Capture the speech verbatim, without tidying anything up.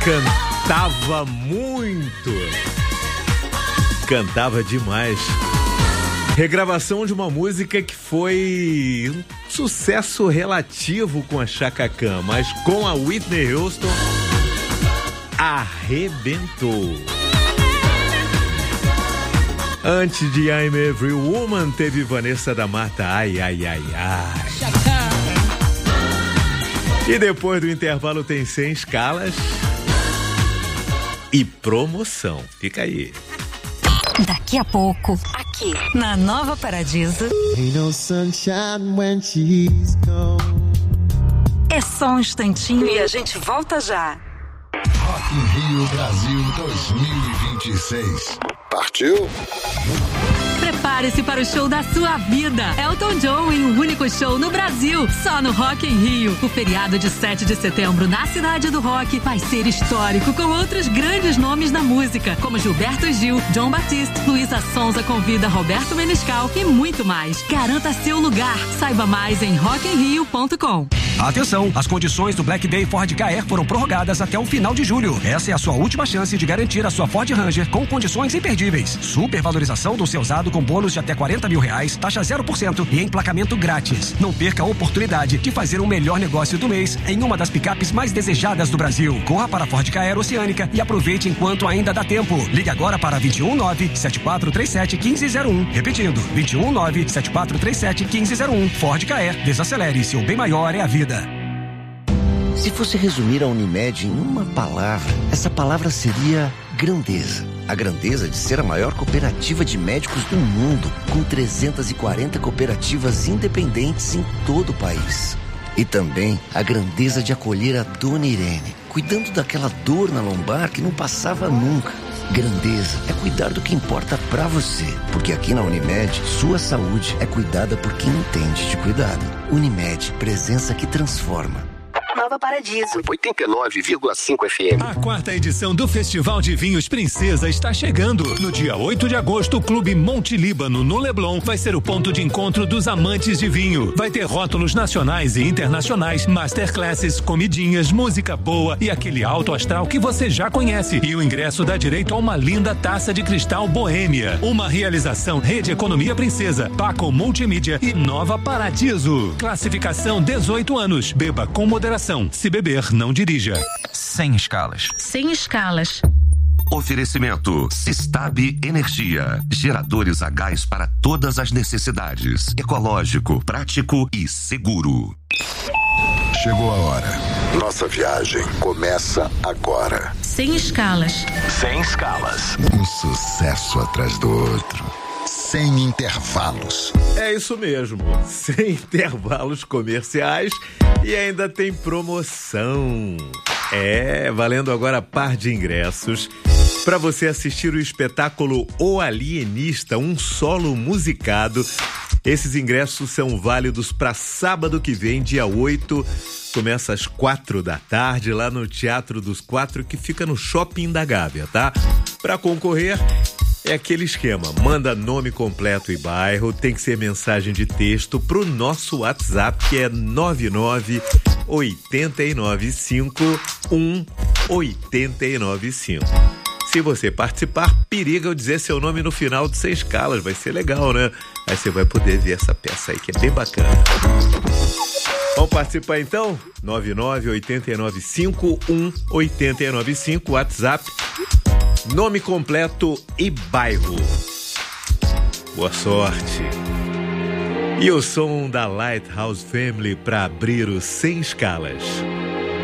Cantava muito. Cantava demais. Regravação de uma música que foi um sucesso relativo com a Chaka Khan, mas com a Whitney Houston arrebentou. Antes de I'm Every Woman, teve Vanessa da Mata, ai, ai, ai, ai. E depois do intervalo tem Sem Escalas e Promoção. Fica aí. Daqui a pouco, aqui na Nova Paradiso. Ain't no sunshine when she's gone. É só um instantinho e a gente volta já. Rock in Rio Brasil dois mil e vinte e seis. Partiu? Prepare-se para o show da sua vida. Elton John em um único show no Brasil, só no Rock in Rio. O feriado de sete de setembro na Cidade do Rock vai ser histórico, com outros grandes nomes da música, como Gilberto Gil, John Batiste, Luísa Sonza convida Roberto Menescal e muito mais. Garanta seu lugar. Saiba mais em rock in rio ponto com. Atenção, as condições do Black Day Ford Ka Er foram prorrogadas até o final de julho. Essa é a sua última chance de garantir a sua Ford Ranger com condições imperdíveis. Supervalorização do seu usado com bônus de até quarenta mil reais, taxa zero por cento e emplacamento grátis. Não perca a oportunidade de fazer o melhor negócio do mês em uma das picapes mais desejadas do Brasil. Corra para a Ford Ka Er Oceânica e aproveite enquanto ainda dá tempo. Ligue agora para vinte e um nove, sete quatro três sete, um cinco zero um. Repetindo, vinte e um nove, sete quatro três sete, um cinco zero um. Ford Ka Er, desacelere, seu bem maior é a vida. Se fosse resumir a Unimed em uma palavra, essa palavra seria grandeza. A grandeza de ser a maior cooperativa de médicos do mundo, com trezentas e quarenta cooperativas independentes em todo o país. E também a grandeza de acolher a Dona Irene, cuidando daquela dor na lombar que não passava nunca. Grandeza é cuidar do que importa pra você, porque aqui na Unimed, sua saúde é cuidada por quem entende de cuidado. Unimed, presença que transforma. Nova Paradiso. oitenta e nove vírgula cinco F M. A quarta edição do Festival de Vinhos Princesa está chegando. No dia oito de agosto, o Clube Monte Líbano, no Leblon, vai ser o ponto de encontro dos amantes de vinho. Vai ter rótulos nacionais e internacionais, masterclasses, comidinhas, música boa e aquele alto astral que você já conhece. E o ingresso dá direito a uma linda taça de cristal boêmia. Uma realização Rede Economia Princesa, Paco Multimídia e Nova Paradiso. Classificação dezoito anos. Beba com moderação. Se beber, não dirija. Sem escalas. Sem escalas. Oferecimento Sistab Energia. Geradores a gás para todas as necessidades. Ecológico, prático e seguro. Chegou a hora. Nossa viagem começa agora. Sem escalas. Sem escalas. Um sucesso atrás do outro. Sem intervalos. É isso mesmo, sem intervalos comerciais e ainda tem promoção. É, valendo agora par de ingressos para você assistir o espetáculo O Alienista, um solo musicado. Esses ingressos são válidos para sábado que vem, dia oito. Começa às quatro da tarde, lá no Teatro dos Quatro, que fica no Shopping da Gávea, tá? Para concorrer, é aquele esquema, manda nome completo e bairro, tem que ser mensagem de texto pro nosso WhatsApp, que é nove nove oito nove cinco um oito nove cinco. Se você participar, periga eu dizer seu nome no final de Sem Escalas, vai ser legal, né? Aí você vai poder ver essa peça aí, que é bem bacana. Vamos participar então? nove nove oito nove cinco um oito nove cinco, WhatsApp. Nome completo e bairro. Boa sorte. E o som da Lighthouse Family para abrir o Sem Escalas.